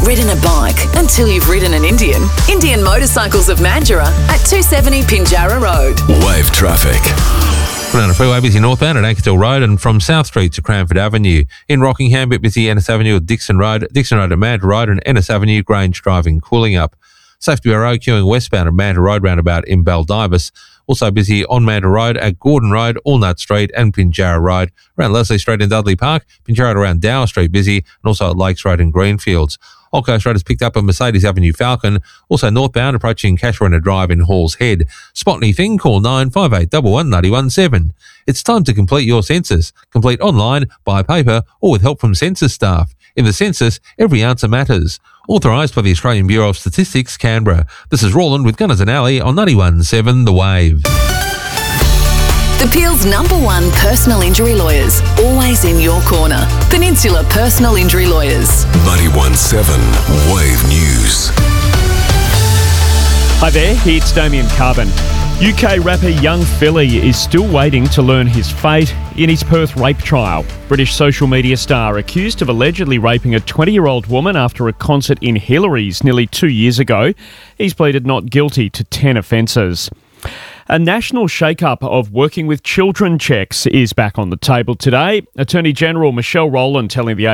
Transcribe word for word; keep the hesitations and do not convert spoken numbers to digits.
ridden a bike until you've ridden an Indian. Indian Motorcycles of Mandurah at two seventy Pinjarra Road. Wave traffic. On the freeway, busy northbound at Ankersdale Road and from South Street to Cranford Avenue. In Rockingham, bit busy Ennis Avenue at Dixon Road, Dixon Road at Manta Road and Ennis Avenue, Grange driving cooling up. Safety Bureau queuing westbound at Manta Road roundabout in Baldivis. Also busy on Manta Road at Gordon Road, Allnut Street and Pinjarra Road. Around Leslie Street in Dudley Park, Pinjarra around Dower Street busy and also at Lakes Road and Greenfields. Old Coast Road has picked up at Mercedes Avenue Falcon. Also northbound approaching Casuarina Drive in Halls Head. Spot anything, call nine five eight one one nine one seven. It's time to complete your census. Complete online, by paper or with help from census staff. In the census, every answer matters. Authorised by the Australian Bureau of Statistics, Canberra. This is Roland with Gunners and Alley on ninety-one point seven The Wave. The Peel's number one personal injury lawyers, always in your corner. Peninsula Personal Injury Lawyers. ninety-one point seven Wave News. Hi there, it's Damien Carbon. U K rapper Young Philly is still waiting to learn his fate in his Perth rape trial. British social media star accused of allegedly raping a twenty-year-old woman after a concert in Hillary's nearly two years ago. He's pleaded not guilty to ten offences. A national shake-up of working with children checks is back on the table today. Attorney General Michelle Rowland telling the